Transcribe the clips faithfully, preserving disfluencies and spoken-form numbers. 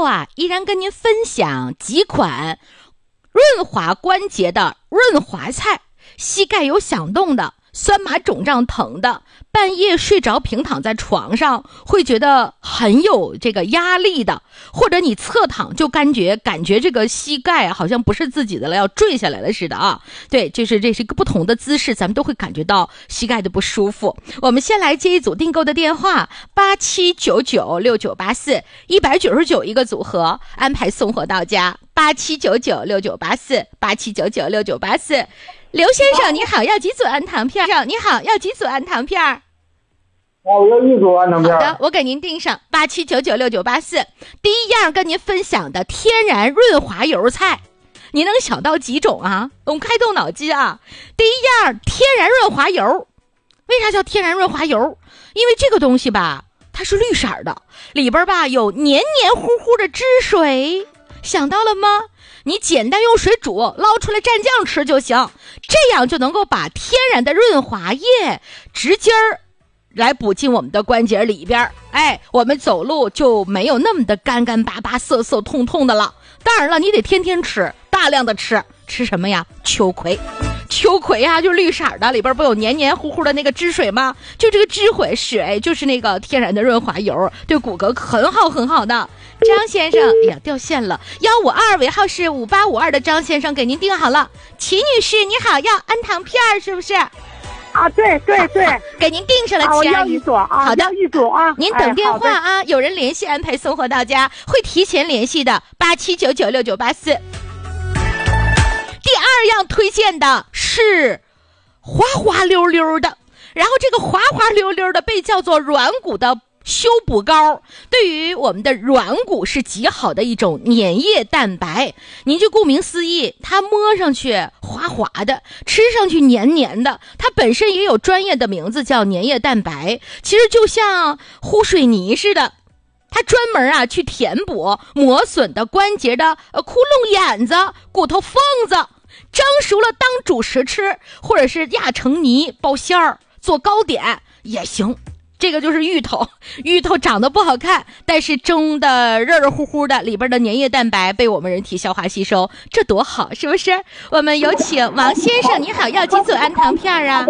后啊，依然跟您分享几款润滑关节的润滑菜。膝盖有响动的，酸麻肿胀疼的，半夜睡着平躺在床上会觉得很有这个压力的，或者你侧躺就感觉感觉这个膝盖好像不是自己的了，要坠下来了似的啊。对，就是这是一个不同的姿势，咱们都会感觉到膝盖的不舒服。我们先来接一组订购的电话，八七九九六九八四，一百九十九一个组合，安排送货到家。八七九九六九八四，八七九九六九八四。刘先生你好，要几组安糖片？你好，要几组安糖片？啊， 我要一组安糖片。 好的，我给您订上八七九九六九八四。第一样跟您分享的天然润滑油菜，您能想到几种啊？我们开动脑筋啊！第一样天然润滑油，为啥叫天然润滑油？因为这个东西吧，它是绿色的，里边吧有黏黏糊糊的汁水，想到了吗？你简单用水煮，捞出来蘸酱吃就行，这样就能够把天然的润滑液直接儿来补进我们的关节里边。哎，我们走路就没有那么的干干巴巴涩涩痛痛的了。当然了，你得天天吃，大量的吃。吃什么呀？秋葵。秋葵啊，就是绿色的，里边不有黏黏糊糊的那个汁水吗？就这个汁水就是那个天然的润滑油，对骨骼很好很好的。张先生，哎呀，掉线了。幺五二尾号是五八五二的张先生给您订好了。齐女士，你好，要安糖片是不是？ 啊，对对对， 给您订上了， 齐阿姨。要一组啊， 好的， 要一组啊。 您等电话啊，有人联系安排送货到家，会提前联系的。八七九九六九八四。第二样推荐的是滑滑溜溜的，然后这个滑滑溜溜的被叫做软骨的修补膏，对于我们的软骨是极好的一种粘液蛋白。您就顾名思义，它摸上去滑滑的，吃上去黏黏的，它本身也有专业的名字叫粘液蛋白。其实就像糊水泥似的，它专门啊去填补磨损的关节的呃窟窿眼子、骨头缝子，蒸熟了当主食吃，或者是压成泥包馅儿做糕点也行。这个就是芋头，芋头长得不好看，但是蒸的热热乎乎的，里边的粘液蛋白被我们人体消化吸收，这多好，是不是？我们有请王先生，你好，要几组安糖片啊？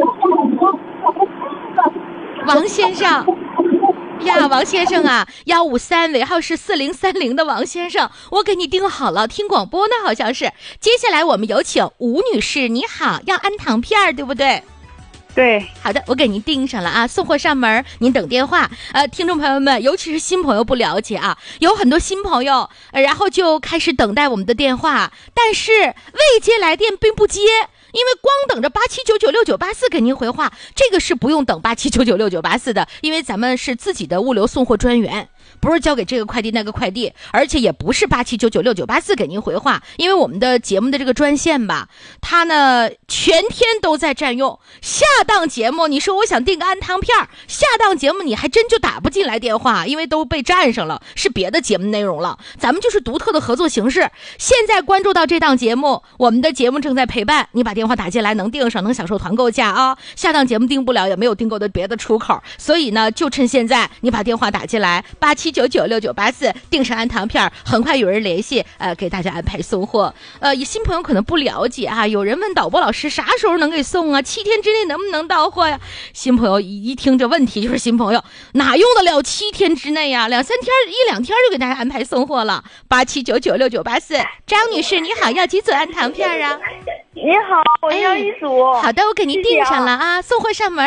王先生呀，王先生啊，幺五三尾号是四零三零的王先生，我给你订好了，听广播呢好像是。接下来我们有请吴女士，你好，要安糖片对不对？ 对， 好的，我给您订上了啊，送货上门，您等电话。呃，听众朋友们，尤其是新朋友不了解啊，有很多新朋友，呃、然后就开始等待我们的电话，但是未接来电并不接。因为光等着八七九九六九八四给您回话，这个是不用等八七九九六九八四的，因为咱们是自己的物流送货专员，不是交给这个快递那个快递，而且也不是八七九九六九八四给您回话，因为我们的节目的这个专线吧，它呢全天都在占用。下档节目你说我想订个安糖片，下档节目你还真就打不进来电话，因为都被占上了，是别的节目内容了。咱们就是独特的合作形式。现在关注到这档节目，我们的节目正在陪伴你，把电话打进来能订上，能享受团购价啊。下档节目订不了，也没有订购的别的出口，所以呢就趁现在你把电话打进来，八七九九六九八四订上安糖片，很快有人联系呃给大家安排送货。呃新朋友可能不了解啊，有人问导播老师啥时候能给送啊，七天之内能不能到货呀？新朋友一听这问题就是新朋友哪用得了七天之内呀，两三天一两天就给大家安排送货了。八七九九六九八四。张女士你好，要几组安糖片啊？ 你好，我要一组、 哎、好的，我给您订上了啊，送货上门。